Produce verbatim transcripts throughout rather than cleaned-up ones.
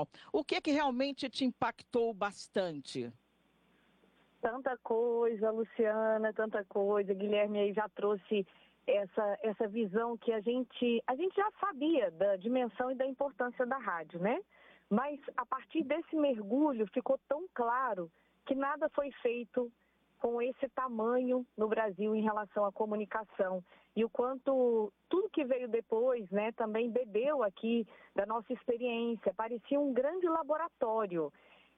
nacional. O que que realmente te impactou bastante? Tanta coisa, Luciana, tanta coisa. Guilherme aí já trouxe essa, essa visão que a gente, a gente já sabia da dimensão e da importância da rádio, né? Mas a partir desse mergulho ficou tão claro que nada foi feito com esse tamanho no Brasil em relação à comunicação. E o quanto tudo que veio depois, né, também bebeu aqui da nossa experiência. Parecia um grande laboratório.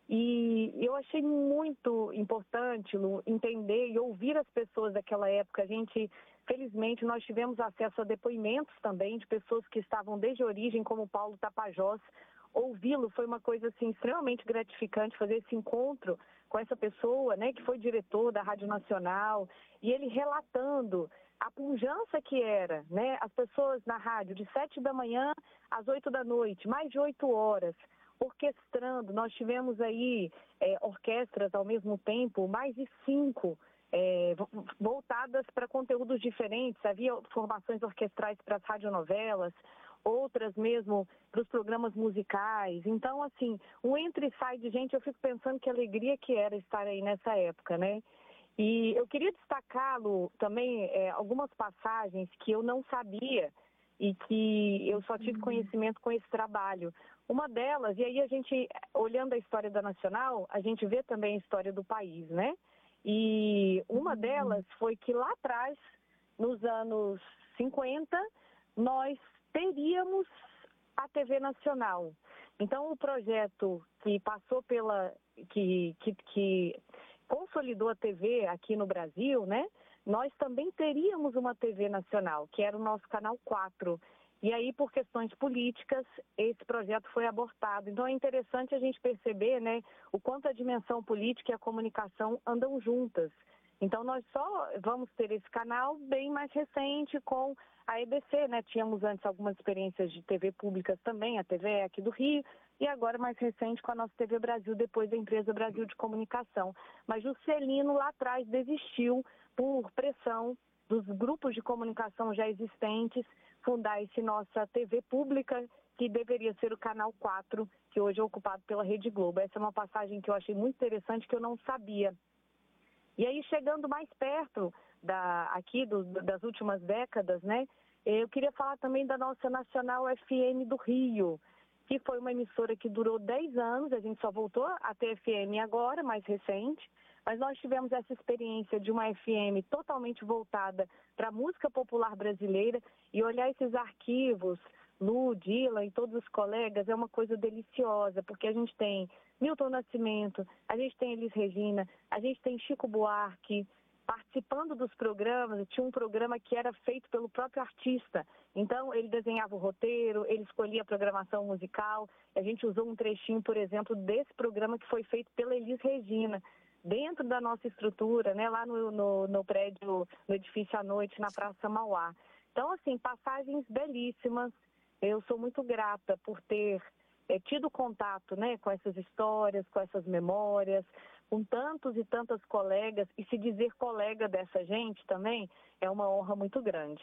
E eu achei muito importante, Lu, entender e ouvir as pessoas daquela época. A gente, felizmente, nós tivemos acesso a depoimentos também de pessoas que estavam desde a origem, como o Paulo Tapajós. Ouvi-lo foi uma coisa assim, extremamente gratificante, fazer esse encontro com essa pessoa, né, que foi diretor da Rádio Nacional, e ele relatando a pujança que era, né, as pessoas na rádio de sete da manhã às oito da noite, mais de oito horas, orquestrando. Nós tivemos aí é, orquestras ao mesmo tempo, mais de cinco, é, voltadas para conteúdos diferentes. Havia formações orquestrais para as radionovelas, outras mesmo para os programas musicais. Então, assim, um entra e sai de gente, eu fico pensando que alegria que era estar aí nessa época, né? E eu queria destacá-lo também é, algumas passagens que eu não sabia e que eu só tive conhecimento com esse trabalho. Uma delas, e aí a gente, olhando a história da Nacional, a gente vê também a história do país, né? E uma delas foi que lá atrás, nos anos cinquenta, nós teríamos a T V Nacional. Então, o projeto que passou pela... que, que, que consolidou a T V aqui no Brasil, né? Nós também teríamos uma T V nacional, que era o nosso Canal quatro. E aí, por questões políticas, esse projeto foi abortado. Então, é interessante a gente perceber, né, o quanto a dimensão política e a comunicação andam juntas. Então, nós só vamos ter esse canal bem mais recente com a E B C, né? Tínhamos antes algumas experiências de T V públicas também, a T V aqui do Rio, e agora mais recente com a nossa T V Brasil, depois da empresa Brasil de Comunicação. Mas Juscelino lá atrás desistiu por pressão dos grupos de comunicação já existentes, fundar esse nossa T V pública, que deveria ser o Canal quatro, que hoje é ocupado pela Rede Globo. Essa é uma passagem que eu achei muito interessante, que eu não sabia. E aí, chegando mais perto da, aqui do, das últimas décadas, né, eu queria falar também da nossa Nacional F M do Rio, que foi uma emissora que durou dez anos, a gente só voltou a ter F M agora, mais recente, mas nós tivemos essa experiência de uma F M totalmente voltada para a música popular brasileira, e olhar esses arquivos, Lu, Dylan e todos os colegas, é uma coisa deliciosa, porque a gente tem Milton Nascimento, a gente tem Elis Regina, a gente tem Chico Buarque participando dos programas. Tinha um programa que era feito pelo próprio artista, então ele desenhava o roteiro, ele escolhia a programação musical. A gente usou um trechinho, por exemplo, desse programa que foi feito pela Elis Regina, dentro da nossa estrutura, né, lá no, no, no prédio, no edifício à noite, na Praça Mauá. Então, assim, passagens belíssimas. Eu sou muito grata por ter é, tido contato, né, com essas histórias, com essas memórias, com tantos e tantas colegas, e se dizer colega dessa gente também é uma honra muito grande.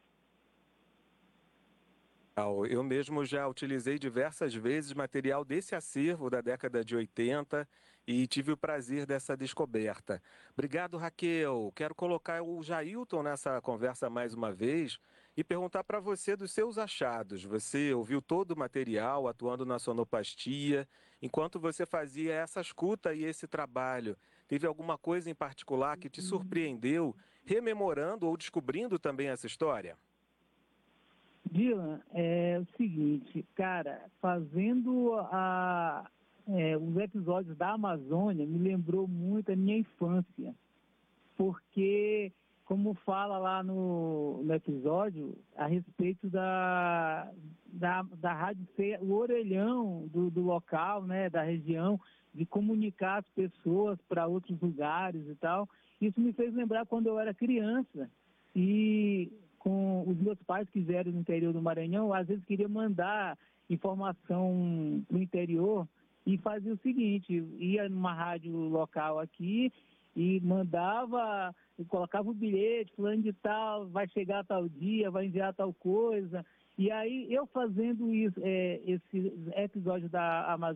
Eu mesmo já utilizei diversas vezes material desse acervo da década de oitenta e tive o prazer dessa descoberta. Obrigado, Raquel. Quero colocar o Jailton nessa conversa mais uma vez e perguntar para você dos seus achados. Você ouviu todo o material atuando na sonoplastia. Enquanto você fazia essa escuta e esse trabalho, teve alguma coisa em particular que te surpreendeu, rememorando ou descobrindo também essa história? Dylan, é o seguinte, cara, fazendo a, é, os episódios da Amazônia, me lembrou muito a minha infância, porque, como fala lá no, no episódio, a respeito da, da, da rádio ser o orelhão do, do local, né, da região, de comunicar as pessoas para outros lugares e tal, isso me fez lembrar quando eu era criança, e com os meus pais que vieram no interior do Maranhão, às vezes queria mandar informação para o interior e fazia o seguinte, ia numa rádio local aqui e mandava, e colocava o bilhete, fulano de tal, vai chegar tal dia, vai enviar tal coisa. E aí eu fazendo isso, é, esse episódio da Amazônia,